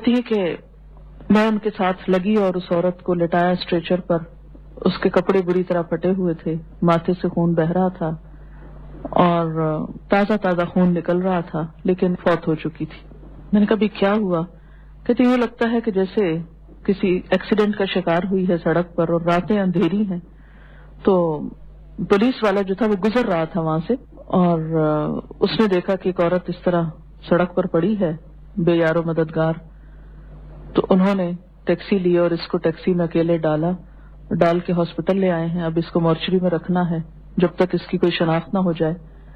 کہتی ہے کہ میں ان کے ساتھ لگی اور اس عورت کو لٹایا اسٹریچر پر. اس کے کپڑے بری طرح پھٹے ہوئے تھے, ماتھے سے خون بہ رہا تھا اور تازہ تازہ خون نکل رہا تھا, لیکن فوت ہو چکی تھی. میں نے کہا بھی کیا ہوا؟ کہتی یوں لگتا ہے کہ جیسے کسی ایکسیڈنٹ کا شکار ہوئی ہے سڑک پر اور راتیں اندھیری ہیں. تو پولیس والا جو تھا وہ گزر رہا تھا وہاں سے اور اس نے دیکھا کہ ایک عورت اس طرح سڑک پر پڑی ہے بے یار و مددگار. تو انہوں نے ٹیکسی لی اور اس کو ٹیکسی میں اکیلے ڈال کے ہاسپٹل لے آئے ہیں. اب اس کو مورچری میں رکھنا ہے جب تک اس کی کوئی شناخت نہ ہو جائے.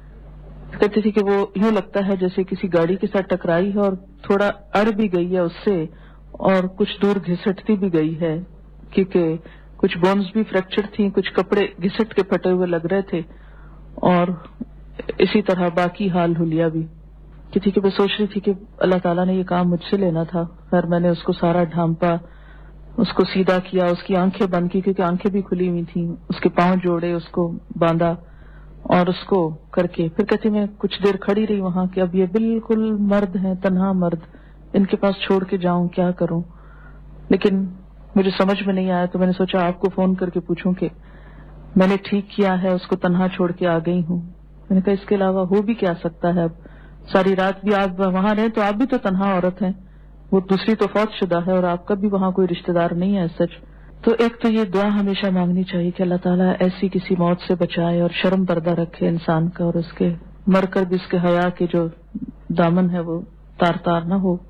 کہتی تھی کہ وہ یوں لگتا ہے جیسے کسی گاڑی کے ساتھ ٹکرائی ہے اور تھوڑا اڑ بھی گئی ہے اس سے اور کچھ دور گھسٹتی بھی گئی ہے, کیونکہ کچھ بونز بھی فریکچر تھیں, کچھ کپڑے گھسٹ کے پھٹے ہوئے لگ رہے تھے اور اسی طرح باقی حال حلیہ بھی. کہتی کہ میں سوچ رہی تھی کہ اللہ تعالیٰ نے یہ کام مجھ سے لینا تھا. خیر میں نے اس کو سارا ڈھانپا, اس کو سیدھا کیا, اس کی آنکھیں بند کی کیونکہ آنکھیں بھی کھلی ہوئی تھیں, اس کے پاؤں جوڑے, اس کو باندھا اور اس کو کر کے پھر کہتی میں کچھ دیر کھڑی رہی وہاں کہ اب یہ بالکل مرد ہیں, تنہا مرد, ان کے پاس چھوڑ کے جاؤں, کیا کروں. لیکن مجھے سمجھ میں نہیں آیا تو میں نے سوچا آپ کو فون کر کے پوچھوں کہ میں نے ٹھیک کیا ہے, اس کو تنہا چھوڑ کے آ گئی ہوں. میں نے کہا اس کے علاوہ ہو بھی کیا سکتا ہے. اب ساری رات بھی آپ وہاں رہیں تو آپ بھی تو تنہا عورت ہیں, وہ دوسری تو فوت شدہ ہے اور آپ کا بھی وہاں کوئی رشتہ دار نہیں ہے سچ. تو ایک تو یہ دعا ہمیشہ مانگنی چاہیے کہ اللہ تعالیٰ ایسی کسی موت سے بچائے اور شرم پردہ رکھے انسان کا, اور اس کے مر کر بھی اس کے حیا کے جو دامن ہے وہ تار نہ ہو.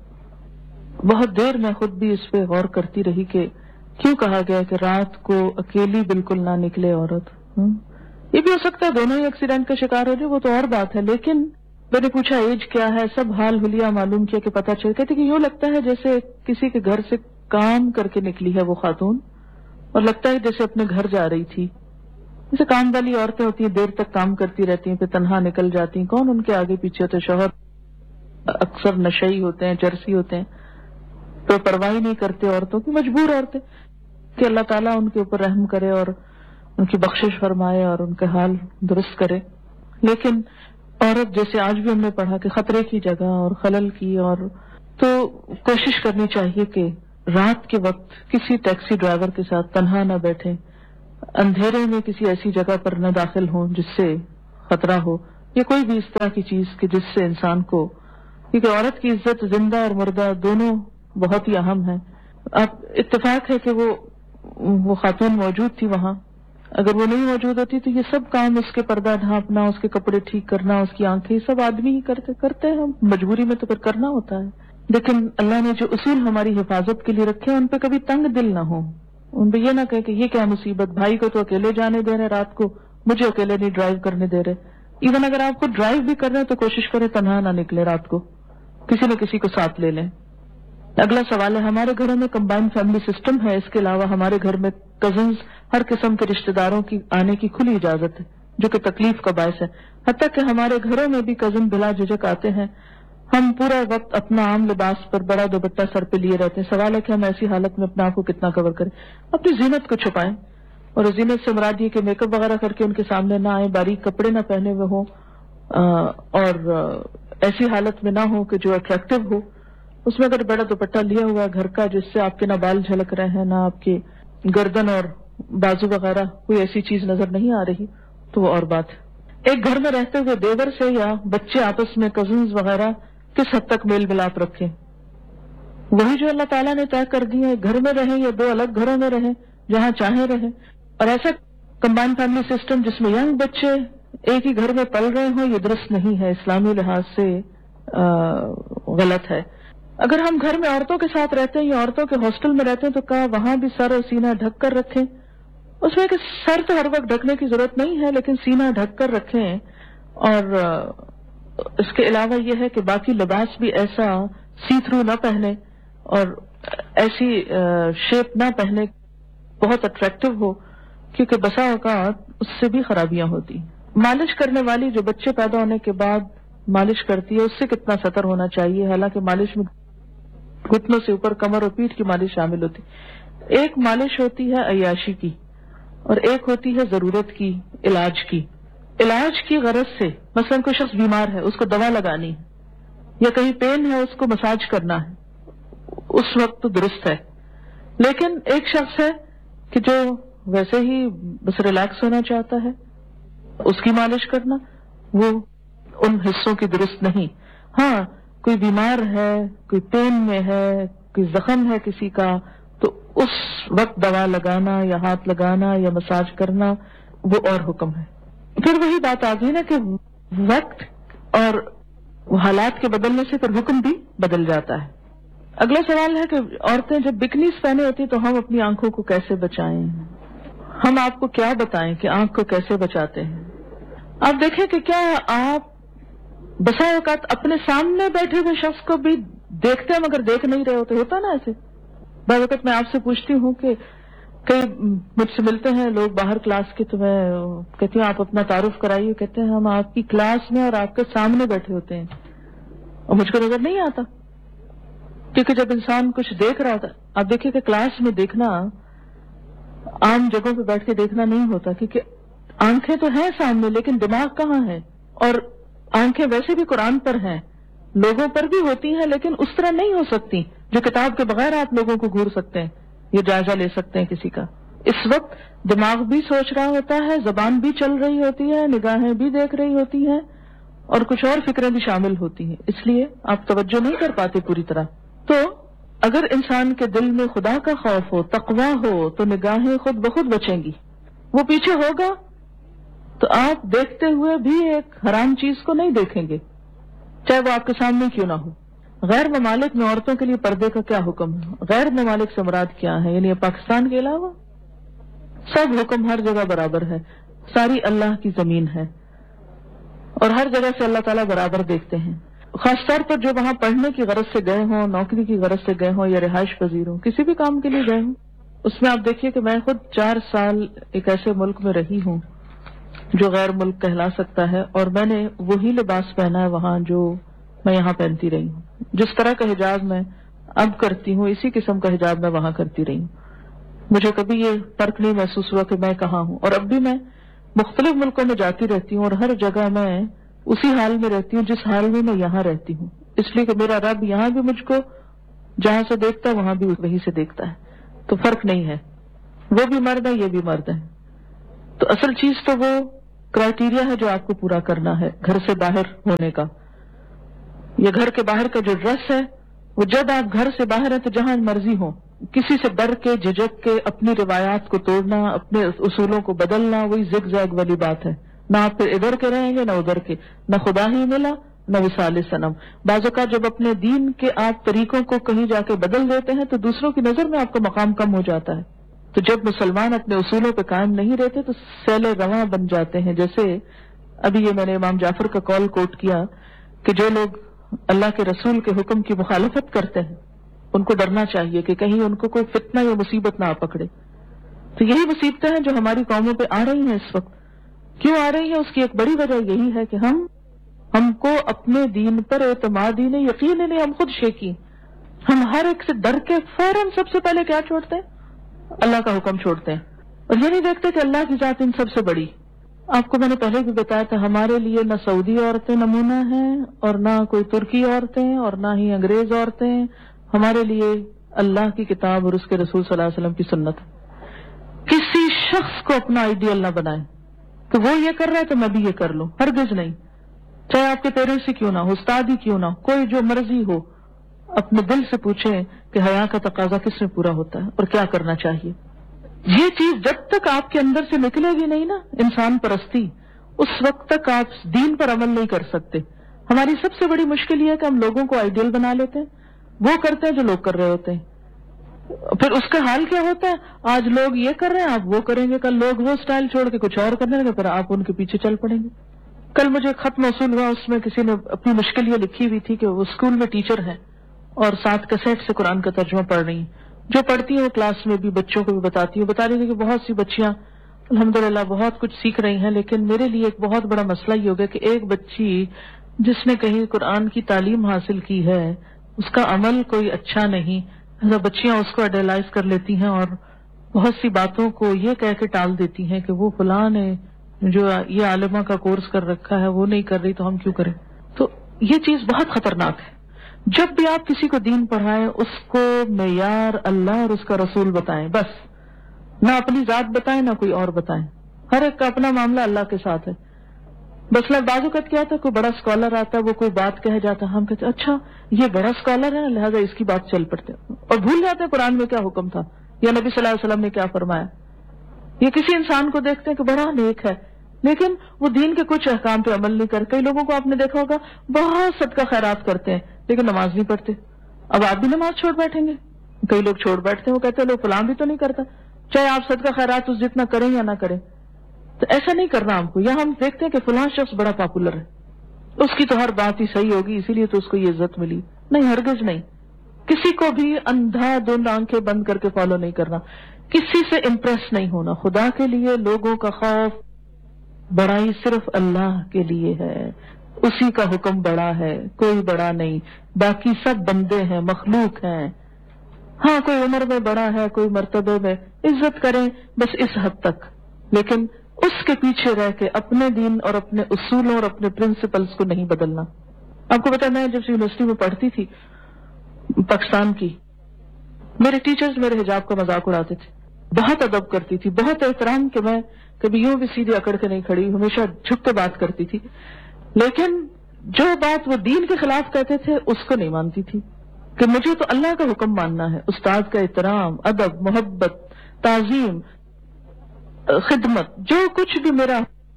بہت دیر میں خود بھی اس پہ غور کرتی رہی کہ کیوں کہا گیا کہ رات کو اکیلی بالکل نہ نکلے عورت. یہ بھی ہو سکتا ہے دونوں ہی ایکسیڈنٹ کا شکار ہو جائے, وہ تو اور بات ہے. لیکن میں نے پوچھا ایج کیا ہے, سب حال حلیہ معلوم کیا کہ پتہ چل. کہتے کہ یوں لگتا ہے جیسے کسی کے گھر سے کام کر کے نکلی ہے وہ خاتون, اور لگتا ہے جیسے اپنے گھر جا رہی تھی. جیسے کام والی عورتیں ہوتی ہیں, دیر تک کام کرتی رہتی ہیں, پھر تنہا نکل جاتی ہیں, کون ان کے آگے پیچھے ہوتے. شوہر اکثر نشئی ہوتے ہیں, چرسی ہوتے ہیں, تو پرواہ نہیں کرتے عورتوں کی, مجبور عورتیں. کہ اللہ تعالیٰ ان کے اوپر رحم کرے اور ان کی بخشش فرمائے اور ان کا حال درست کرے. لیکن عورت جیسے آج بھی ہم نے پڑھا کہ خطرے کی جگہ اور خلل کی, اور تو کوشش کرنی چاہیے کہ رات کے وقت کسی ٹیکسی ڈرائیور کے ساتھ تنہا نہ بیٹھیں, اندھیرے میں کسی ایسی جگہ پر نہ داخل ہوں جس سے خطرہ ہو, یا کوئی بھی اس طرح کی چیز کہ جس سے انسان کو, کیونکہ عورت کی عزت زندہ اور مردہ دونوں بہت ہی اہم ہے. اب اتفاق ہے کہ وہ خاتون موجود تھی وہاں, اگر وہ نہیں موجود ہوتی تو یہ سب کام, اس کے پردہ ڈھانپنا, اس کے کپڑے ٹھیک کرنا, اس کی آنکھیں, سب آدمی ہی کرتے ہیں. ہم مجبوری میں تو پھر کرنا ہوتا ہے. لیکن اللہ نے جو اصول ہماری حفاظت کے لیے رکھے ان پہ کبھی تنگ دل نہ ہو. ان پہ یہ نہ کہے کہ یہ کیا مصیبت, بھائی کو تو اکیلے جانے دے رہے رات کو, مجھے اکیلے نہیں ڈرائیو کرنے دے رہے. ایون اگر آپ کو ڈرائیو بھی کر رہے ہیں تو کوشش کریں تنہا نہ نکلے رات کو, کسی نہ کسی کو ساتھ لے لیں. اگلا سوال ہے, ہمارے گھروں میں کمبائنڈ فیملی سسٹم ہے, اس کے علاوہ ہمارے گھر میں کزنز, ہر قسم کے رشتہ داروں کی آنے کی کھلی اجازت ہے, جو کہ تکلیف کا باعث ہے. حتیٰ کہ ہمارے گھروں میں بھی کزن بلا جھجک آتے ہیں. ہم پورا وقت اپنا عام لباس پر بڑا دوپٹہ سر پہ لیے رہتے ہیں. سوال ہے کہ ہم ایسی حالت میں اپنے آپ کو کتنا کور کریں. اپنی زینت کو چھپائیں, اور زینت سے مراد یہ کہ میک اپ وغیرہ کر کے ان کے سامنے نہ آئیں, باریک کپڑے نہ پہنے ہوئے ہوں, اور ایسی حالت میں نہ ہو کہ جو اٹریکٹیو ہو. اس میں اگر بڑا دوپٹہ لیا ہوا گھر کا جس سے آپ کے نہ بال جھلک رہے ہیں, نہ آپ کی گردن اور بازو وغیرہ کوئی ایسی چیز نظر نہیں آ رہی, تو وہ اور بات ہے. ایک گھر میں رہتے ہوئے دیور سے یا بچے آپس میں کزنز وغیرہ کس حد تک میل ملاپ رکھیں, وہی جو اللہ تعالیٰ نے طے کر دی ہے. گھر میں رہیں یا دو الگ گھروں میں رہیں, جہاں چاہیں رہیں. اور ایسا کمبائنڈ فیملی سسٹم جس میں ینگ بچے ایک ہی گھر میں پل رہے ہوں, یہ درست نہیں ہے, اسلامی لحاظ سے غلط ہے. اگر ہم گھر میں عورتوں کے ساتھ رہتے ہیں یا عورتوں کے ہاسٹل میں رہتے ہیں تو کہا وہاں بھی سر اور سینہ ڈھک کر رکھیں. اس میں کہ سر تو ہر وقت ڈھکنے کی ضرورت نہیں ہے, لیکن سینہ ڈھک کر رکھیں. اور اس کے علاوہ یہ ہے کہ باقی لباس بھی ایسا سی تھرو نہ پہنے اور ایسی شیپ نہ پہنے بہت اٹریکٹیو ہو, کیونکہ بسا اوقات اس سے بھی خرابیاں ہوتی. مالش کرنے والی جو بچے پیدا ہونے کے بعد مالش کرتی ہے, اس سے کتنا سطر ہونا چاہیے, حالانکہ مالش میں گھٹنوں سے اوپر کمر اور پیٹھ کی مالش شامل ہوتی. ایک مالش ہوتی ہے عیاشی کی اور ایک ہوتی ہے ضرورت کی, علاج کی. علاج کی غرض سے مثلا کوئی شخص بیمار ہے, اس کو دوا لگانی ہے, یا کہیں پین ہے اس کو مساج کرنا ہے, اس وقت تو درست ہے. لیکن ایک شخص ہے کہ جو ویسے ہی بس ریلیکس ہونا چاہتا ہے، اس کی مالش کرنا وہ ان حصوں کی درست نہیں. ہاں کوئی بیمار ہے، کوئی پین میں ہے، کوئی زخم ہے کسی کا، تو اس وقت دوا لگانا یا ہاتھ لگانا یا مساج کرنا وہ اور حکم ہے. پھر وہی بات آ گئی نا کہ وقت اور حالات کے بدلنے سے پھر حکم بھی بدل جاتا ہے. اگلا سوال ہے کہ عورتیں جب بکنیز پہنے ہوتی تو ہم اپنی آنکھوں کو کیسے بچائیں؟ ہم آپ کو کیا بتائیں کہ آنکھ کو کیسے بچاتے ہیں؟ آپ دیکھیں کہ کیا آپ بسا اوقات اپنے سامنے بیٹھے ہوئے شخص کو بھی دیکھتے ہیں مگر دیکھ نہیں رہے ہوتے؟ ہوتا نا ایسے. بعض وقت میں آپ سے پوچھتی ہوں کہ کئی مجھ سے ملتے ہیں لوگ باہر کلاس کے، تو میں کہتی ہوں آپ اپنا تعارف کرائیے. کہتے ہیں ہم آپ کی کلاس میں اور آپ کے سامنے بیٹھے ہوتے ہیں اور مجھ کو نظر نہیں آتا، کیونکہ جب انسان کچھ دیکھ رہا ہوتا. آپ دیکھیے کہ کلاس میں دیکھنا عام جگہوں پہ بیٹھ کے دیکھنا نہیں ہوتا، کیونکہ آنکھیں تو ہیں سامنے لیکن دماغ کہاں ہے. اور آنکھیں ویسے بھی قرآن پر ہیں، لوگوں پر بھی ہوتی ہیں، لیکن اس طرح نہیں ہو سکتی جو کتاب کے بغیر آپ لوگوں کو گھور سکتے ہیں، یہ جائزہ لے سکتے ہیں کسی کا. اس وقت دماغ بھی سوچ رہا ہوتا ہے، زبان بھی چل رہی ہوتی ہے، نگاہیں بھی دیکھ رہی ہوتی ہیں اور کچھ اور فکریں بھی شامل ہوتی ہیں، اس لیے آپ توجہ نہیں کر پاتے پوری طرح. تو اگر انسان کے دل میں خدا کا خوف ہو، تقویٰ ہو، تو نگاہیں خود بخود بچیں گی. وہ پیچھے ہوگا تو آپ دیکھتے ہوئے بھی ایک حرام چیز کو نہیں دیکھیں گے، چاہے وہ آپ کے سامنے کیوں نہ ہو. غیر ممالک میں عورتوں کے لیے پردے کا کیا حکم ہے؟ غیر ممالک سے مراد کیا ہے؟ یعنی پاکستان کے علاوہ سب حکم ہر جگہ برابر ہے. ساری اللہ کی زمین ہے اور ہر جگہ سے اللہ تعالیٰ برابر دیکھتے ہیں. خاص طور پر جو وہاں پڑھنے کی غرض سے گئے ہوں، نوکری کی غرض سے گئے ہوں یا رہائش پذیر ہوں، کسی بھی کام کے لیے گئے ہوں. اس میں آپ دیکھیے کہ میں خود 4 سال ایک ایسے ملک میں رہی ہوں جو غیر ملک کہلا سکتا ہے، اور میں نے وہی لباس پہنا ہے وہاں جو میں یہاں پہنتی رہی ہوں. جس طرح کا حجاب میں اب کرتی ہوں اسی قسم کا حجاب میں وہاں کرتی رہی ہوں. مجھے کبھی یہ فرق نہیں محسوس ہوا کہ میں کہاں ہوں. اور اب بھی میں مختلف ملکوں میں جاتی رہتی ہوں اور ہر جگہ میں اسی حال میں رہتی ہوں جس حال میں یہاں رہتی ہوں، اس لیے کہ میرا رب یہاں بھی مجھ کو جہاں سے دیکھتا ہے وہاں بھی وہی سے دیکھتا ہے. تو فرق نہیں ہے، وہ بھی مرد ہے، یہ بھی مرد ہے. تو اصل چیز تو وہ کرائیٹیریا ہے جو آپ کو پورا کرنا ہے گھر سے باہر ہونے کا. یہ گھر کے باہر کا جو ڈریس ہے وہ جب آپ گھر سے باہر ہیں تو جہاں مرضی ہو، کسی سے ڈر کے جھجک کے اپنی روایات کو توڑنا، اپنے اصولوں کو بدلنا، وہی زگ زیگ والی بات ہے. نہ آپ پھر ادھر کے رہیں گے نہ ادھر کے، نہ خدا ہی ملا نہ وصال صنم. بعض اوقات جب اپنے دین کے آپ طریقوں کو کہیں جا کے بدل دیتے ہیں تو دوسروں کی نظر میں آپ کا مقام کم ہو جاتا ہے. تو جب مسلمان اپنے اصولوں پہ قائم نہیں رہتے تو سیل رواں بن جاتے ہیں. جیسے ابھی یہ میں نے امام جعفر کا قول کوٹ کیا کہ جو لوگ اللہ کے رسول کے حکم کی مخالفت کرتے ہیں ان کو ڈرنا چاہیے کہ کہیں ان کو کوئی فتنہ یا مصیبت نہ آ پکڑے. تو یہی مصیبتیں ہیں جو ہماری قوموں پہ آ رہی ہیں اس وقت. کیوں آ رہی ہیں؟ اس کی ایک بڑی وجہ یہی ہے کہ ہم کو اپنے دین پر اعتماد ہی نہیں، یقین ہی نہیں، ہم خود شیکی. ہم ہر ایک سے ڈر کے فوراً سب سے پہلے کیا چھوڑتے ہیں؟ اللہ کا حکم چھوڑتے ہیں اور یہ نہیں دیکھتے کہ اللہ کی ذات ان سب سے بڑی. آپ کو میں نے پہلے بھی بتایا تھا ہمارے لیے نہ سعودی عورتیں نمونہ ہیں اور نہ کوئی ترکی عورتیں اور نہ ہی انگریز عورتیں. ہمارے لیے اللہ کی کتاب اور اس کے رسول صلی اللہ علیہ وسلم کی سنت. کسی شخص کو اپنا آئیڈیل نہ بنائیں کہ وہ یہ کر رہا ہے تو میں بھی یہ کر لوں، ہرگز نہیں. چاہے آپ کے پیرنٹس ہی کیوں نہ ہو، استاد ہی کیوں نہ ہو، کوئی جو مرضی ہو، اپنے دل سے پوچھیں کہ حیا کا تقاضا کس میں پورا ہوتا ہے اور کیا کرنا چاہیے. یہ چیز جب تک آپ کے اندر سے نکلے گی نہیں نا، انسان پرستی، اس وقت تک آپ دین پر عمل نہیں کر سکتے. ہماری سب سے بڑی مشکل یہ ہے کہ ہم لوگوں کو آئیڈیل بنا لیتے ہیں، وہ کرتے ہیں جو لوگ کر رہے ہوتے ہیں. پھر اس کا حال کیا ہوتا ہے؟ آج لوگ یہ کر رہے ہیں آپ وہ کریں گے، کل لوگ وہ سٹائل چھوڑ کے کچھ اور کرنے لگے، پھر آپ ان کے پیچھے چل پڑیں گے. کل مجھے ایک خط موصول ہوا، اس میں کسی نے اپنی مشکل یہ لکھی ہوئی تھی کہ وہ اسکول میں ٹیچر ہیں اور 7 کیسٹ سے قرآن کا ترجمہ پڑھ رہی ہیں. جو پڑھتی ہیں وہ کلاس میں بھی بچوں کو بھی بتا رہی تھی کہ بہت سی بچیاں الحمدللہ بہت کچھ سیکھ رہی ہیں، لیکن میرے لیے ایک بہت بڑا مسئلہ یہ ہو گیا کہ ایک بچی جس نے کہیں قرآن کی تعلیم حاصل کی ہے اس کا عمل کوئی اچھا نہیں. بچیاں اس کو آئیڈیلائز کر لیتی ہیں اور بہت سی باتوں کو یہ کہہ کے ٹال دیتی ہیں کہ وہ فلاں نے جو یہ عالمہ کا کورس کر رکھا ہے وہ نہیں کر رہی تو ہم کیوں کریں. تو یہ چیز بہت خطرناک ہے. جب بھی آپ کسی کو دین پڑھائیں اس کو معیار اللہ اور اس کا رسول بتائیں، بس نہ اپنی ذات بتائیں نہ کوئی اور بتائیں. ہر ایک کا اپنا معاملہ اللہ کے ساتھ ہے. بس بعض اوقات کیا تھا، کوئی بڑا اسکالر آتا ہے، وہ کوئی بات کہہ جاتا ہے، ہم کہتے ہیں اچھا یہ بڑا اسکالر ہے لہٰذا اس کی بات چل پڑتے ہیں، اور بھول جاتے ہیں قرآن میں کیا حکم تھا یا نبی صلی اللہ علیہ وسلم نے کیا فرمایا. یہ کسی انسان کو دیکھتے ہیں کہ بڑا نیک ہے لیکن وہ دین کے کچھ احکام پہ عمل نہیں کرتے. کئی لوگوں کو آپ نے دیکھا ہوگا بہت صدقہ خیرات کرتے ہیں لیکن نماز نہیں پڑھتے. اب آپ بھی نماز چھوڑ بیٹھیں گے؟ کئی لوگ چھوڑ بیٹھتے ہیں، وہ کہتے ہیں لوگ فلاں بھی تو نہیں کرتا، چاہے آپ صدقہ خیرات اس جتنا کریں یا نہ کریں. تو ایسا نہیں کرنا ہم کو. یا ہم دیکھتے ہیں کہ فلاں شخص بڑا پاپولر ہے، اس کی تو ہر بات ہی صحیح ہوگی اسی لیے تو اس کو یہ عزت ملی. نہیں، ہرگز نہیں. کسی کو بھی اندھا دھند آنکھیں بند کر کے فالو نہیں کرنا، کسی سے امپریس نہیں ہونا. خدا کے لیے لوگوں کا خوف، بڑائی صرف اللہ کے لیے ہے، اسی کا حکم بڑا ہے، کوئی بڑا نہیں. باقی سب بندے ہیں، مخلوق ہیں. ہاں کوئی عمر میں بڑا ہے، کوئی مرتبے میں، عزت کریں بس اس حد تک، لیکن اس کے پیچھے رہ کے اپنے دین اور اپنے اصولوں اور اپنے پرنسپلز کو نہیں بدلنا. آپ کو پتا، میں جب یونیورسٹی میں پڑھتی تھی پاکستان کی، میرے ٹیچرز میرے حجاب کا مذاق اڑاتے تھے. بہت ادب کرتی تھی، بہت احترام، کہ میں کبھی یوں بھی سیدھی اکڑ کے نہیں کھڑی، ہمیشہ جھک کے بات کرتی تھی. لیکن جو بات وہ دین کے خلاف کہتے تھے اس کو نہیں مانتی تھی، کہ مجھے تو اللہ کا حکم ماننا ہے. استاد کا احترام، ادب، محبت، تعظیم، خدمت، جو کچھ بھی میرا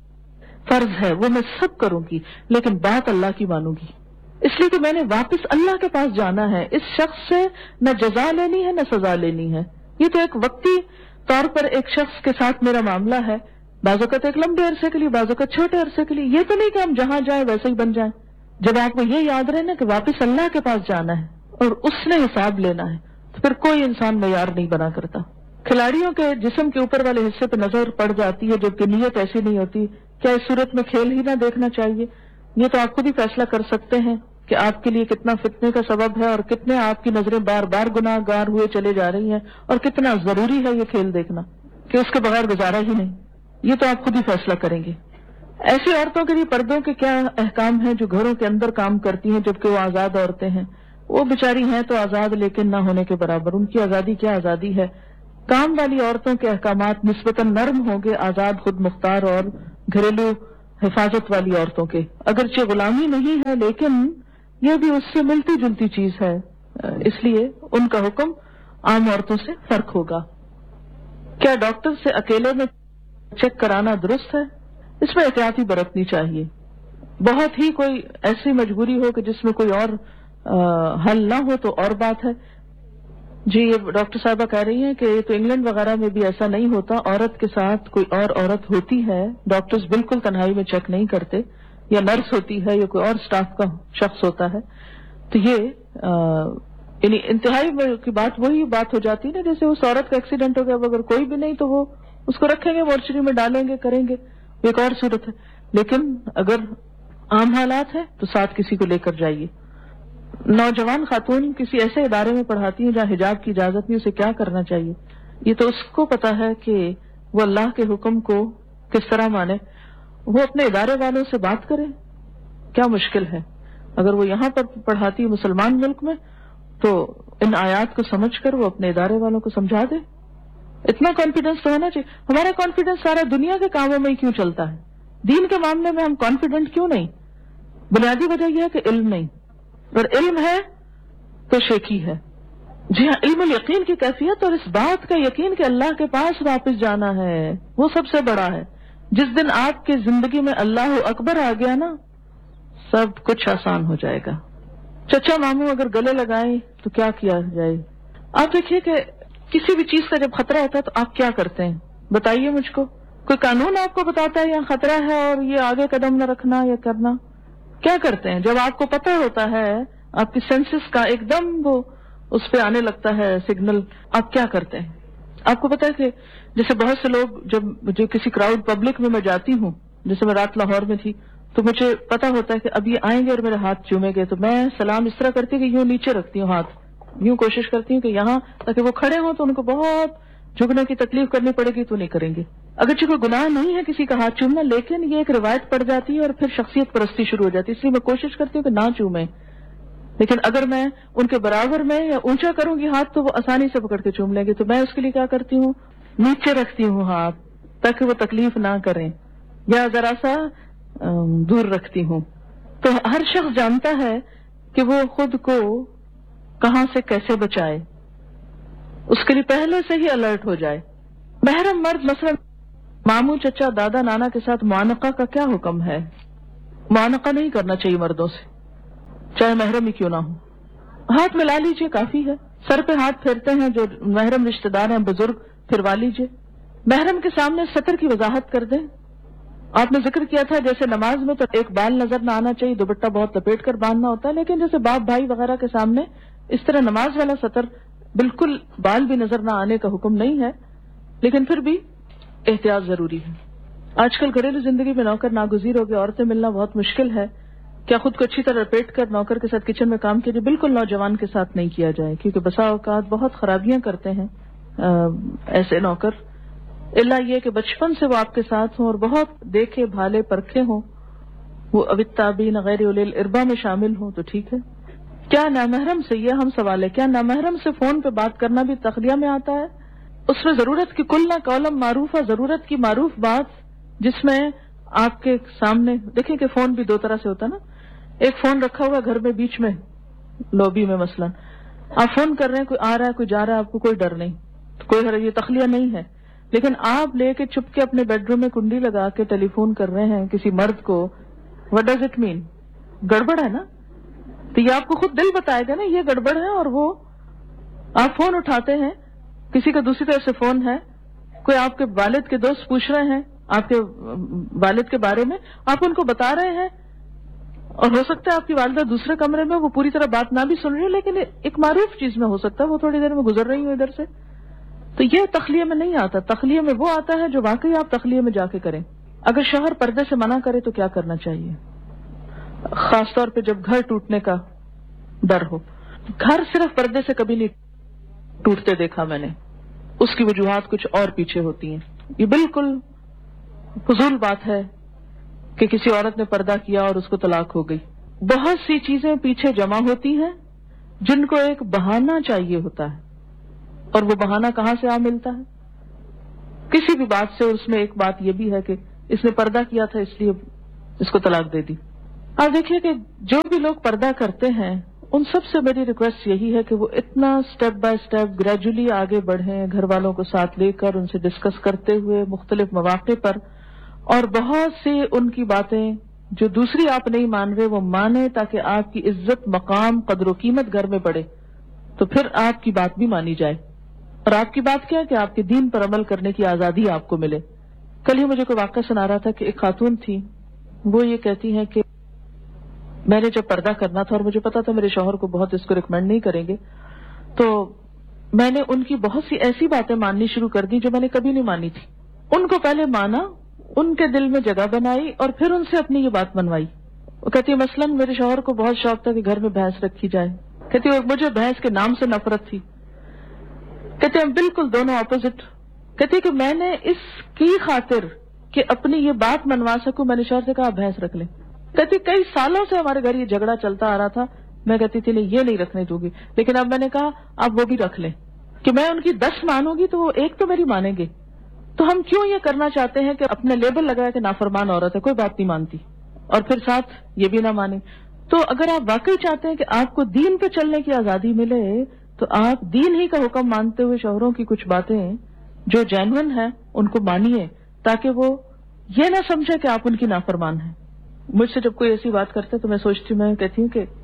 فرض ہے وہ میں سب کروں گی، لیکن بات اللہ کی مانوں گی. اس لیے کہ میں نے واپس اللہ کے پاس جانا ہے. اس شخص سے نہ جزا لینی ہے نہ سزا لینی ہے. یہ تو ایک وقتی طور پر ایک شخص کے ساتھ میرا معاملہ ہے، بعض اوقات ایک لمبے عرصے کے لیے، بعض اوقات چھوٹے عرصے کے لیے. یہ تو نہیں کہ ہم جہاں جائیں ویسے ہی بن جائیں. جب آپ کو یہ یاد رہے نا کہ واپس اللہ کے پاس جانا ہے اور اس نے حساب لینا ہے، تو پھر کوئی انسان معیار نہیں بنا کرتا. کھلاڑیوں کے جسم کے اوپر والے حصے پہ نظر پڑ جاتی ہے جبکہ نیت ایسی نہیں ہوتی. کیا اس صورت میں کھیل ہی نہ دیکھنا چاہیے؟ یہ تو آپ خود ہی فیصلہ کر سکتے ہیں کہ آپ کے لیے کتنا فتنے کا سبب ہے اور کتنے آپ کی نظریں بار بار گناہ گار ہوئے چلے جا رہی ہیں، اور کتنا ضروری ہے یہ کھیل دیکھنا کہ اس کے بغیر گزارا ہی نہیں. یہ تو آپ خود ہی فیصلہ کریں گے. ایسی عورتوں کے لیے پردوں کے کیا احکام ہیں جو گھروں کے اندر کام کرتی ہیں جبکہ وہ آزاد عورتیں ہیں؟ وہ بیچاری ہیں تو آزاد لیکن نہ ہونے کے برابر. ان کی آزادی کیا آزادی ہے؟ کام والی عورتوں کے احکامات نسبتاً نرم ہوں گے آزاد، خود مختار اور گھریلو حفاظت والی عورتوں کے. اگرچہ غلامی نہیں ہے لیکن یہ بھی اس سے ملتی جلتی چیز ہے، اس لیے ان کا حکم عام عورتوں سے فرق ہوگا. کیا ڈاکٹر سے اکیلے میں چیک کرانا درست ہے؟ اس میں احتیاطی برتنی چاہیے. بہت ہی کوئی ایسی مجبوری ہو کہ جس میں کوئی اور حل نہ ہو تو اور بات ہے. جی، یہ ڈاکٹر صاحبہ کہہ رہی ہیں کہ یہ تو انگلینڈ وغیرہ میں بھی ایسا نہیں ہوتا. عورت کے ساتھ کوئی اور عورت ہوتی ہے، ڈاکٹرز بالکل تنہائی میں چیک نہیں کرتے، یا نرس ہوتی ہے یا کوئی اور سٹاف کا شخص ہوتا ہے. تو یہ یعنی انتہائی کی بات وہی بات ہو جاتی ہے نا جیسے اس عورت کا ایکسیڈنٹ ہو گیا، اگر کوئی بھی نہیں تو وہ اس کو رکھیں گے مورچری میں ڈالیں گے، کریں گے، ایک اور صورت ہے. لیکن اگر عام حالات ہیں تو ساتھ کسی کو لے کر جائیے. نوجوان خاتون کسی ایسے ادارے میں پڑھاتی ہیں جہاں حجاب کی اجازت نہیں، اسے کیا کرنا چاہیے؟ یہ تو اس کو پتا ہے کہ وہ اللہ کے حکم کو کس طرح مانے. وہ اپنے ادارے والوں سے بات کرے، کیا مشکل ہے؟ اگر وہ یہاں پر پڑھاتی ہے مسلمان ملک میں تو ان آیات کو سمجھ کر وہ اپنے ادارے والوں کو سمجھا دے. اتنا کانفیڈنس تو ہونا چاہیے. ہمارا کانفیڈنس سارا دنیا کے کاموں میں ہی کیوں چلتا ہے؟ دین کے معاملے میں ہم کانفیڈنٹ کیوں نہیں؟ بنیادی وجہ یہ ہے کہ علم نہیں، اور علم ہے تو شیکی ہے. جی ہاں، علم الیقین کی کیفیت اور اس بات کا یقین کہ اللہ کے پاس واپس جانا ہے وہ سب سے بڑا ہے. جس دن آپ کی زندگی میں اللہ اکبر آ گیا نا، سب کچھ آسان ہو جائے گا. چچا ماموں اگر گلے لگائیں تو کیا کیا جائے؟ آپ دیکھیے کہ کسی بھی چیز کا جب خطرہ ہوتا ہے تو آپ کیا کرتے ہیں؟ بتائیے مجھ کو. کوئی قانون آپ کو بتاتا ہے یہاں خطرہ ہے اور یہ آگے قدم نہ رکھنا یا کرنا؟ کیا کرتے ہیں جب آپ کو پتہ ہوتا ہے، آپ کی سینسز کا ایک دم وہ اس پہ آنے لگتا ہے سگنل، آپ کیا کرتے ہیں؟ آپ کو پتا ہے کہ جیسے بہت سے لوگ جو کسی کراؤڈ پبلک میں جاتی ہوں، جیسے میں رات لاہور میں تھی، تو مجھے پتا ہوتا ہے کہ اب یہ آئیں گے اور میرے ہاتھ چومیں گے، تو میں سلام اس طرح کرتی کہ یوں نیچے رکھتی ہوں ہاتھ، یوں کوشش کرتی ہوں کہ یہاں، تاکہ وہ کھڑے ہوں تو ان کو بہت جھکنے کی تکلیف کرنی پڑے گی تو نہیں کریں گے. اگرچہ کوئی گناہ نہیں ہے کسی کا ہاتھ چومنا، لیکن یہ ایک روایت پڑ جاتی ہے اور پھر شخصیت پرستی شروع ہو جاتی ہے، اس لیے میں کوشش کرتی ہوں کہ نہ چومیں. لیکن اگر میں ان کے برابر میں یا اونچا کروں گی ہاتھ تو وہ آسانی سے پکڑ کے چوم لیں گے. تو میں اس کے لیے کیا کرتی ہوں, نیچے رکھتی ہوں ہاتھ تاکہ وہ تکلیف نہ کریں, یا ذرا سا دور رکھتی ہوں. تو ہر شخص جانتا ہے کہ وہ خود کو کہاں سے کیسے بچائے, اس کے لیے پہلے سے ہی الرٹ ہو جائے. محرم مرد مثلا ماموں, چچا, دادا, نانا کے ساتھ معانقہ کا کیا حکم ہے؟ معانقہ نہیں کرنا چاہیے مردوں سے, چاہے محرم ہی کیوں نہ ہو. ہاتھ ملا لیجئے کافی ہے. سر پہ ہاتھ پھیرتے ہیں جو محرم رشتہ دار ہیں, بزرگ, پھروا لیجئے. محرم کے سامنے سطر کی وضاحت کر دیں. آپ نے ذکر کیا تھا جیسے نماز میں تو ایک بال نظر نہ آنا چاہیے, دوپٹہ بہت لپیٹ کر باندھنا ہوتا ہے, لیکن جیسے باپ بھائی وغیرہ کے سامنے اس طرح نماز والا سطر بالکل بال بھی نظر نہ آنے کا حکم نہیں ہے, لیکن پھر بھی احتیاط ضروری ہے. آج کل گھریلو زندگی میں نوکر ناگزیر ہو گئے, عورتیں ملنا بہت مشکل ہے. کیا خود کو اچھی طرح لپیٹ کر نوکر کے ساتھ کچن میں کام کیجیے, بالکل نوجوان کے ساتھ نہیں کیا جائے, کیونکہ بسا اوقات بہت خرابیاں کرتے ہیں ایسے نوکر. الا یہ کہ بچپن سے وہ آپ کے ساتھ ہوں اور بہت دیکھے بھالے پرکھے ہوں, وہ اوالتابعین غیر اولی الاربا میں شامل ہوں تو ٹھیک ہے. کیا نامحرم سے, یہ ہم سوال ہے, کیا نامحرم سے فون پہ بات کرنا بھی تخلیہ میں آتا ہے؟ اس میں ضرورت کی کل نہ قولم معروف, ضرورت کی معروف بات جس میں آپ کے سامنے دیکھیں کہ فون بھی دو طرح سے ہوتا نا. ایک فون رکھا ہوا گھر میں بیچ میں لوبی میں مثلا, آپ فون کر رہے ہیں, کوئی آ رہا ہے کوئی جا رہا ہے, آپ کو کوئی ڈر نہیں, کوئی یہ تخلیہ نہیں ہے. لیکن آپ لے کے چپ کے اپنے بیڈ روم میں کنڈی لگا کے ٹیلی فون کر رہے ہیں کسی مرد کو, وٹ ڈز اٹ مین؟ گڑبڑ ہے نا. تو یہ آپ کو خود دل بتائے گا نا یہ گڑبڑ ہے. اور وہ آپ فون اٹھاتے ہیں, کسی کا دوسری طرف سے فون ہے, کوئی آپ کے والد کے دوست پوچھ رہے ہیں آپ کے والد کے بارے میں, آپ ان کو بتا رہے ہیں, اور ہو سکتا ہے آپ کی والدہ دوسرے کمرے میں, وہ پوری طرح بات نہ بھی سن رہی ہو, لیکن ایک معروف چیز میں ہو سکتا ہے وہ تھوڑی دیر میں گزر رہی ہوں ادھر سے. تو یہ تخلیہ میں نہیں آتا. تخلیہ میں وہ آتا ہے جو واقعی آپ تخلیہ میں جا کے کریں. اگر شوہر پردے سے منع کرے تو کیا کرنا چاہیے, خاص طور پہ جب گھر ٹوٹنے کا ڈر ہو. گھر صرف پردے سے کبھی نہیں ٹوٹتے دیکھا میں نے, اس کی وجوہات کچھ اور پیچھے ہوتی ہیں. یہ بالکل فضول بات ہے کہ کسی عورت نے پردہ کیا اور اس کو طلاق ہو گئی. بہت سی چیزیں پیچھے جمع ہوتی ہیں جن کو ایک بہانہ چاہیے ہوتا ہے, اور وہ بہانہ کہاں سے آ ملتا ہے؟ کسی بھی بات سے. اس میں ایک بات یہ بھی ہے کہ اس نے پردہ کیا تھا اس لیے اس کو طلاق دے دی. آپ دیکھیے کہ جو بھی لوگ پردہ کرتے ہیں ان سب سے بڑی ریکویسٹ یہی ہے کہ وہ اتنا سٹیپ بائی سٹیپ گریجولی آگے بڑھیں, گھر والوں کو ساتھ لے کر ان سے ڈسکس کرتے ہوئے مختلف مواقع پر, اور بہت سی ان کی باتیں جو دوسری آپ نہیں مان رہے وہ مانے, تاکہ آپ کی عزت, مقام, قدر و قیمت گھر میں بڑھے, تو پھر آپ کی بات بھی مانی جائے. اور آپ کی بات کیا کہ آپ کے دین پر عمل کرنے کی آزادی آپ کو ملے. کل ہی مجھے کوئی واقعہ سنا رہا تھا کہ ایک خاتون تھی, وہ یہ کہتی ہیں کہ میں نے جب پردہ کرنا تھا اور مجھے پتا تھا میرے شوہر کو بہت اس کو ریکمینڈ نہیں کریں گے, تو میں نے ان کی بہت سی ایسی باتیں ماننی شروع کر دی جو میں نے کبھی نہیں مانی تھی. ان کو پہلے مانا, ان کے دل میں جگہ بنائی, اور پھر ان سے اپنی یہ بات منوائی. وہ کہتی ہے مثلاً میرے شوہر کو بہت شوق تھا کہ گھر میں بھینس رکھی جائے. کہتی ہے مجھے بھینس کے نام سے نفرت تھی. کہتے ہیں بالکل دونوں اپوزٹ. کہتے کہ میں نے اس کی خاطر کہ اپنی یہ بات منوا سکوں میں نے شوہر سے کہا بھینس رکھ لیں. کہتی کئی سالوں سے ہمارے گھر یہ جھگڑا چلتا آ رہا تھا, میں کہتی تھی نہیں یہ نہیں رکھنے دوں گی, لیکن اب میں نے کہا آپ وہ بھی رکھ لیں کہ میں ان کی 10 مانوں گی تو وہ ایک تو میری مانیں گے. تو ہم کیوں یہ کرنا چاہتے ہیں کہ اپنے لیبل لگایا کہ نافرمان عورت ہے, کوئی بات نہیں مانتی, اور پھر ساتھ یہ بھی نہ مانے. تو اگر آپ واقعی چاہتے ہیں کہ آپ کو دین پہ چلنے کی آزادی ملے تو آپ دین ہی کا حکم مانتے ہوئے شوہروں کی کچھ باتیں جو جینون ہیں ان کو مانیے, تاکہ وہ یہ نہ سمجھے کہ آپ ان کی نافرمان ہیں. مجھ سے جب کوئی ایسی بات کرتے تو میں سوچتی ہوں, میں کہتی ہوں کہ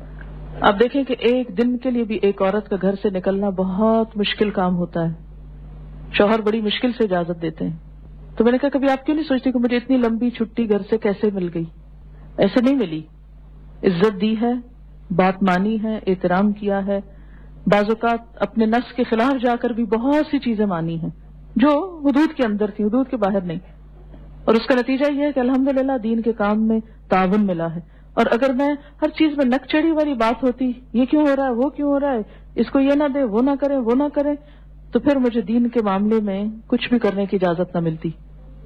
آپ دیکھیں کہ ایک دن کے لیے بھی ایک عورت کا گھر سے نکلنا بہت مشکل کام ہوتا ہے. شوہر بڑی مشکل سے اجازت دیتے ہیں. تو میں نے کہا کبھی آپ کیوں نہیں سوچتی کہ مجھے اتنی لمبی چھٹی گھر سے کیسے مل گئی؟ ایسے نہیں ملی. عزت دی ہے, بات مانی ہے, احترام کیا ہے, بعض اوقات اپنے نفس کے خلاف جا کر بھی بہت سی چیزیں مانی ہیں جو حدود کے اندر تھی, حدود کے باہر نہیں. اور اس کا نتیجہ یہ ہے کہ الحمدللہ دین کے کام میں تعاون ملا ہے. اور اگر میں ہر چیز میں نک چڑھی والی بات ہوتی, یہ کیوں ہو رہا ہے, وہ کیوں ہو رہا ہے, اس کو یہ نہ دے, وہ نہ کرے, وہ نہ کرے, تو پھر مجھے دین کے معاملے میں کچھ بھی کرنے کی اجازت نہ ملتی.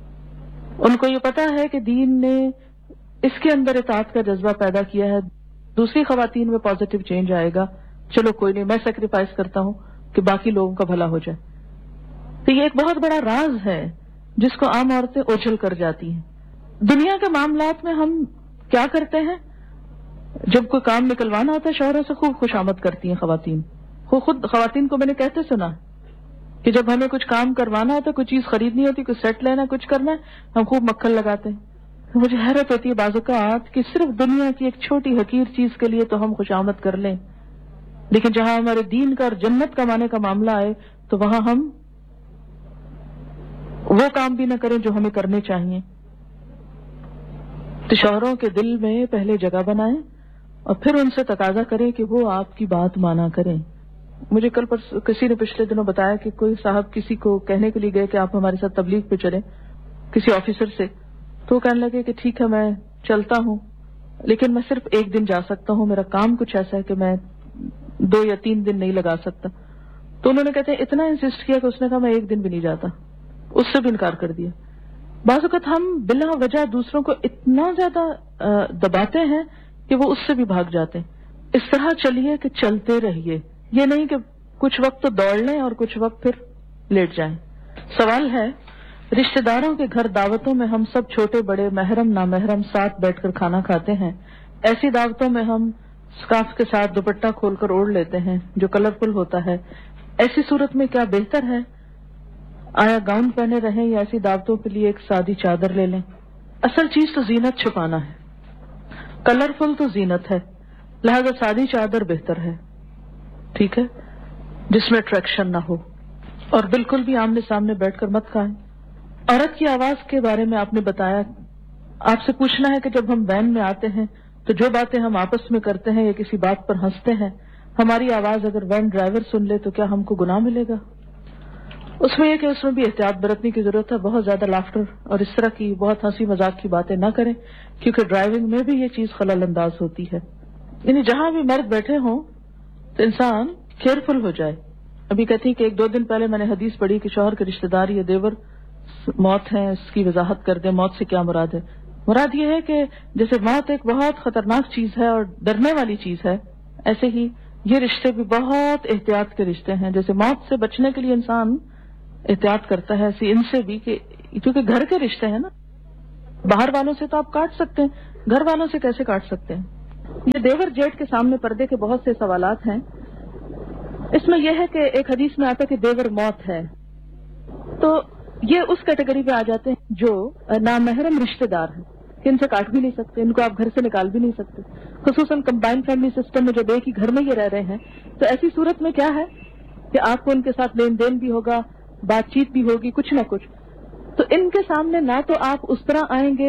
ان کو یہ پتا ہے کہ دین نے اس کے اندر اطاعت کا جذبہ پیدا کیا ہے, دوسری خواتین میں پازیٹیو چینج آئے گا. چلو کوئی نہیں, میں سیکریفائس کرتا ہوں کہ باقی لوگوں کا بھلا ہو جائے. تو یہ ایک بہت بڑا راز ہے جس کو عام عورتیں اوجھل کر جاتی ہیں. دنیا کے معاملات میں ہم کیا کرتے ہیں؟ جب کوئی کام نکلوانا ہوتا ہے شوہروں سے خوب خوشامد کرتی ہیں خواتین. خود خواتین کو میں نے کہتے سنا کہ جب ہمیں کچھ کام کروانا ہوتا ہے, کوئی چیز خریدنی ہوتی ہے, کوئی سیٹ لینا, کچھ کرنا ہے, ہم خوب مکھن لگاتے ہیں. مجھے حیرت ہوتی ہے بعض اوقات کہ صرف دنیا کی ایک چھوٹی حقیر چیز کے لیے تو ہم خوشامد کر لیں, لیکن جہاں ہمارے دین کا اور جنت کمانے کا معاملہ آئے تو وہاں ہم وہ کام بھی نہ کریں جو ہمیں کرنے چاہیے. تو شوہروں کے دل میں پہلے جگہ بنائیں اور پھر ان سے تقاضا کریں کہ وہ آپ کی بات مانا کریں. مجھے کل کسی نے پچھلے دنوں بتایا کہ کوئی صاحب کسی کو کہنے کے لیے گئے کہ آپ ہمارے ساتھ تبلیغ پہ چلیں, کسی آفیسر سے. تو وہ کہنے لگے کہ ٹھیک ہے میں چلتا ہوں, لیکن میں صرف ایک دن جا سکتا ہوں, میرا کام کچھ ایسا ہے کہ میں 2 یا 3 دن نہیں لگا سکتا. تو انہوں نے کہتے ہیں اتنا انسسٹ کیا کہ اس نے کہا میں 1 دن بھی نہیں جاتا, اس سے بھی انکار کر دیا. بعض اوقات ہم بلا وجہ دوسروں کو اتنا زیادہ دباتے ہیں کہ وہ اس سے بھی بھاگ جاتے ہیں. اس طرح چلیے کہ چلتے رہیے, یہ نہیں کہ کچھ وقت تو دوڑ لیں اور کچھ وقت پھر لیٹ جائیں. سوال ہے, رشتہ داروں کے گھر دعوتوں میں ہم سب چھوٹے بڑے محرم نامحرم ساتھ بیٹھ کر کھانا کھاتے ہیں. ایسی دعوتوں میں ہم سکارف کے ساتھ دوپٹہ کھول کر اوڑھ لیتے ہیں جو کلرفل ہوتا ہے. ایسی صورت میں کیا بہتر ہے, آیا گاؤن پہنے رہیں یا ایسی دعوتوں کے لیے ایک سادی چادر لے لیں؟ اصل چیز تو زینت چھپانا ہے, کلرفل تو زینت ہے, لہذا سادی چادر بہتر ہے, ٹھیک ہے, جس میں اٹریکشن نہ ہو. اور بالکل بھی آمنے سامنے بیٹھ کر مت کھائیں. عورت کی آواز کے بارے میں آپ نے بتایا, آپ سے پوچھنا ہے کہ جب ہم وین میں آتے ہیں تو جو باتیں ہم آپس میں کرتے ہیں یا کسی بات پر ہنستے ہیں, ہماری آواز اگر وین ڈرائیور سن لے تو کیا ہم کو گناہ ملے گا؟ اس میں یہ کہ اس میں بھی احتیاط برتنے کی ضرورت ہے. بہت زیادہ لافٹر اور اس طرح کی بہت ہنسی مذاق کی باتیں نہ کریں, کیونکہ ڈرائیونگ میں بھی یہ چیز خلل انداز ہوتی ہے. یعنی جہاں بھی مرد بیٹھے ہوں تو انسان کیئرفل ہو جائے. ابھی کہتی کہ 1-2 دن پہلے میں نے حدیث پڑھی کہ شوہر کے رشتہ دار یا دیور موت ہے, اس کی وضاحت کر دیں. موت سے کیا مراد ہے؟ مراد یہ ہے کہ جیسے موت ایک بہت خطرناک چیز ہے اور ڈرنے والی چیز ہے, ایسے ہی یہ رشتے بھی بہت احتیاط کے رشتے ہیں. جیسے موت سے بچنے کے لیے انسان احتیاط کرتا ہے, ایسے ان سے بھی, کہ کیونکہ گھر کے رشتے ہیں نا. باہر والوں سے تو آپ کاٹ سکتے ہیں, گھر والوں سے کیسے کاٹ سکتے ہیں؟ یہ دیور جیٹ کے سامنے پردے کے بہت سے سوالات ہیں. اس میں یہ ہے کہ ایک حدیث میں آتا کہ دیور موت ہے, تو یہ اس کیٹیگری پہ آ جاتے ہیں جو نامحرم رشتہ دار ہیں, کہ ان سے کاٹ بھی نہیں سکتے, ان کو آپ گھر سے نکال بھی نہیں سکتے. خصوصاً کمبائنڈ فیملی سسٹم میں جب ایک ہی گھر میں یہ رہ رہے ہیں تو ایسی صورت میں کیا ہے کہ آپ کو ان کے ساتھ لین دین بھی ہوگا, بات چیت بھی ہوگی, کچھ نہ کچھ. تو ان کے سامنے نہ تو آپ اس طرح آئیں گے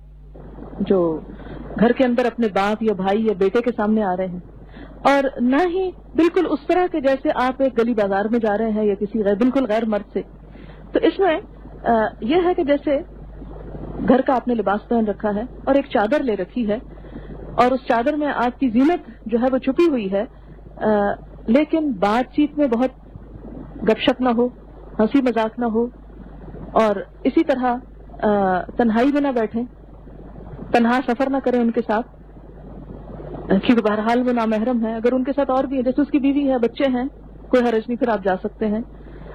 جو گھر کے اندر اپنے باپ یا بھائی یا بیٹے کے سامنے آ رہے ہیں, اور نہ ہی بالکل اس طرح کے جیسے آپ ایک گلی بازار میں جا رہے ہیں یا کسی بالکل غیر مرد سے. تو اس میں یہ ہے کہ جیسے گھر کا آپ نے لباس پہن رکھا ہے اور ایک چادر لے رکھی ہے, اور اس چادر میں آپ کی زینت جو ہے وہ چھپی ہوئی ہے, لیکن بات چیت میں بہت گپ شپ نہ ہو, ہنسی مذاق نہ ہو, اور اسی طرح تنہائی میں نہ بیٹھیں, تنہا سفر نہ کریں ان کے ساتھ, کیونکہ بہرحال وہ نامحرم ہے. اگر ان کے ساتھ اور بھی ہے, جیسے اس کی بیوی ہے, بچے ہیں, کوئی حرج نہیں, پھر آپ جا سکتے ہیں.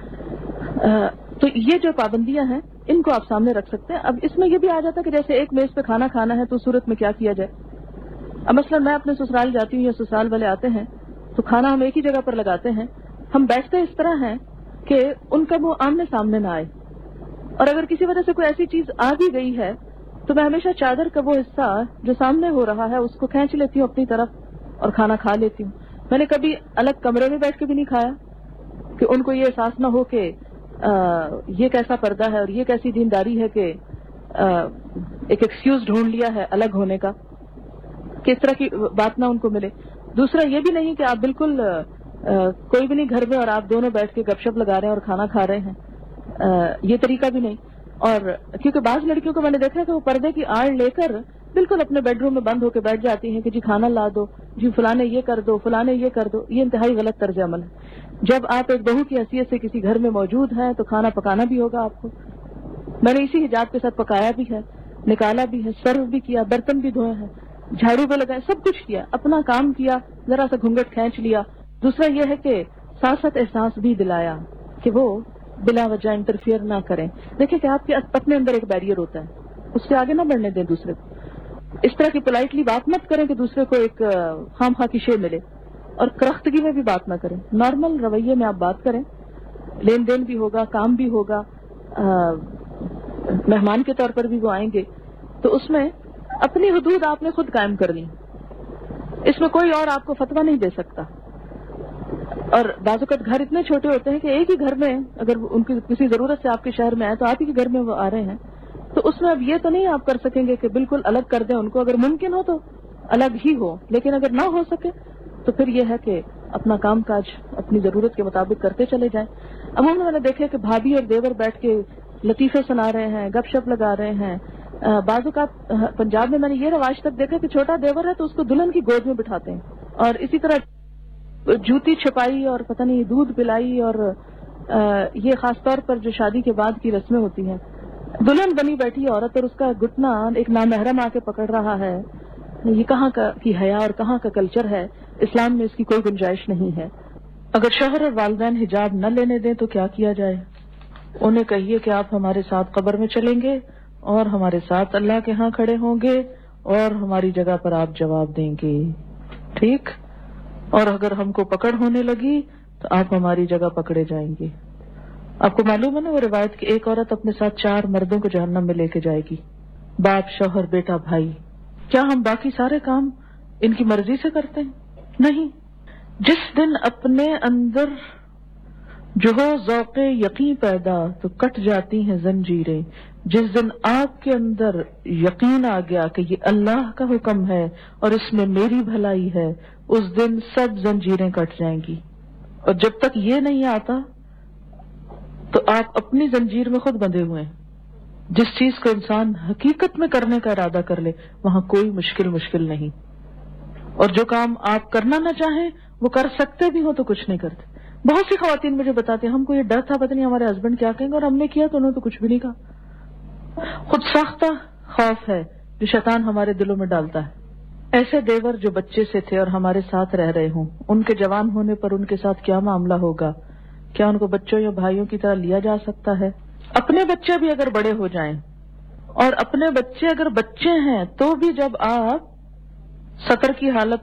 تو یہ جو پابندیاں ہیں ان کو آپ سامنے رکھ سکتے ہیں. اب اس میں یہ بھی آ جاتا ہے کہ جیسے ایک میز پہ کھانا کھانا ہے تو اس صورت میں کیا کیا جائے. اب مثلا میں اپنے سسرال جاتی ہوں یا سسرال والے آتے ہیں تو کھانا ہم ایک ہی جگہ پر لگاتے ہیں. ہم بیٹھتے اس طرح ہیں کہ ان کا وہ آمنے سامنے نہ آئے, اور اگر کسی وجہ سے کوئی ایسی چیز آ بھی گئی ہے تو میں ہمیشہ چادر کا وہ حصہ جو سامنے ہو رہا ہے اس کو کھینچ لیتی ہوں اپنی طرف اور کھانا کھا لیتی ہوں. میں نے کبھی الگ کمرے میں بیٹھ کے بھی نہیں کھایا کہ ان کو یہ احساس نہ ہو کہ یہ کیسا پردہ ہے اور یہ کیسی دینداری ہے کہ ایک ایکسکیوز ڈھونڈ لیا ہے الگ ہونے کا, کہ اس طرح کی بات نہ ان کو ملے. دوسرا یہ بھی نہیں کہ آپ بالکل کوئی بھی نہیں گھر میں اور آپ دونوں بیٹھ کے گپ شپ لگا رہے ہیں اور کھانا کھا رہے ہیں, یہ طریقہ بھی نہیں. اور کیونکہ بعض لڑکیوں کو میں نے دیکھا کہ وہ پردے کی آڑ لے کر بالکل اپنے بیڈ روم میں بند ہو کے بیٹھ جاتی ہیں کہ جی کھانا لا دو, جی فلانے یہ کر دو, فلانے یہ کر دو. یہ انتہائی غلط طرز عمل ہے. جب آپ ایک بہو کی حیثیت سے کسی گھر میں موجود ہیں تو کھانا پکانا بھی ہوگا آپ کو. میں نے اسی حجاب کے ساتھ پکایا بھی ہے, نکالا بھی ہے, سرو بھی کیا, برتن بھی دھوئے ہیں. جھاڑو پہ لگائے، سب کچھ کیا، اپنا کام کیا، ذرا سا گھونگھٹ کھینچ لیا. دوسرا یہ ہے کہ ساتھ ساتھ احساس بھی دلایا کہ وہ بلا وجہ انٹرفیئر نہ کریں. دیکھیں کہ آپ کے اپنے اندر ایک بیریئر ہوتا ہے، اس سے آگے نہ بڑھنے دیں دوسرے کو. اس طرح کی پولائٹلی بات مت کریں کہ دوسرے کو ایک خام خواہ کی شے ملے، اور کرختگی میں بھی بات نہ کریں. نارمل رویے میں آپ بات کریں، لین دین بھی ہوگا، کام بھی ہوگا، مہمان کے طور پر بھی وہ آئیں گے، تو اس میں اپنی حدود آپ نے خود قائم کر لی. اس میں کوئی اور آپ کو فتویٰ نہیں دے سکتا. اور بعض اوقات گھر اتنے چھوٹے ہوتے ہیں کہ ایک ہی گھر میں اگر ان کی کسی ضرورت سے آپ کے شہر میں آئے تو آپ ہی کے گھر میں وہ آ رہے ہیں، تو اس میں اب یہ تو نہیں آپ کر سکیں گے کہ بالکل الگ کر دیں ان کو. اگر ممکن ہو تو الگ ہی ہو، لیکن اگر نہ ہو سکے تو پھر یہ ہے کہ اپنا کام کاج اپنی ضرورت کے مطابق کرتے چلے جائیں. عموماً میں نے دیکھا کہ بھابھی اور دیور بیٹھ کے لطیفے سنا رہے ہیں، گپ شپ لگا رہے ہیں. بعض اوقات پنجاب میں نے یہ رواج تک دیکھا کہ چھوٹا دیور ہے تو اس کو دلہن کی گود میں بٹھاتے ہیں، اور اسی طرح جوتی چھپائی اور پتہ نہیں دودھ پلائی، اور یہ خاص طور پر جو شادی کے بعد کی رسمیں ہوتی ہیں، دلہن بنی بیٹھی عورت اور اس کا گھٹنا ایک نامحرم آ کے پکڑ رہا ہے. یہ کہاں کا کی حیا اور کہاں کا کلچر ہے؟ اسلام میں اس کی کوئی گنجائش نہیں ہے. اگر شوہر اور والدین حجاب نہ لینے دیں تو کیا کیا جائے؟ انہیں کہیے کہ آپ ہمارے ساتھ قبر میں چلیں گے اور ہمارے ساتھ اللہ کے ہاں کھڑے ہوں گے اور ہماری جگہ پر آپ جواب دیں گے، ٹھیک؟ اور اگر ہم کو پکڑ ہونے لگی تو آپ ہماری جگہ پکڑے جائیں گے. آپ کو معلوم ہے نا وہ روایت کہ ایک عورت اپنے ساتھ 4 مردوں کو جہنم میں لے کے جائے گی، باپ، شوہر، بیٹا، بھائی. کیا ہم باقی سارے کام ان کی مرضی سے کرتے ہیں؟ نہیں. جس دن اپنے اندر جو ہو ذوق یقین پیدا تو کٹ جاتی ہیں زنجیریں. جس دن آپ کے اندر یقین آ گیا کہ یہ اللہ کا حکم ہے اور اس میں میری بھلائی ہے، اس دن سب زنجیریں کٹ جائیں گی. اور جب تک یہ نہیں آتا تو آپ اپنی زنجیر میں خود بندھے ہوئے ہیں. جس چیز کو انسان حقیقت میں کرنے کا ارادہ کر لے وہاں کوئی مشکل نہیں. اور جو کام آپ کرنا نہ چاہیں وہ کر سکتے بھی ہو تو کچھ نہیں کرتے. بہت سی خواتین مجھے بتاتی ہیں ہم کو یہ ڈر تھا پتہ نہیں ہمارے ہسبینڈ کیا کہیں گے، اور ہم نے کیا تو انہوں نے تو کچھ بھی نہیں کہا. خود ساختہ خوف ہے جو شیطان ہمارے دلوں میں ڈالتا ہے. ایسے دیور جو بچے سے تھے اور ہمارے ساتھ رہ رہے ہوں، ان کے جوان ہونے پر ان کے ساتھ کیا معاملہ ہوگا؟ کیا ان کو بچوں یا بھائیوں کی طرح لیا جا سکتا ہے؟ اپنے بچے بھی اگر بڑے ہو جائیں اور اپنے بچے اگر بچے ہیں تو بھی جب آپ سطر کی حالت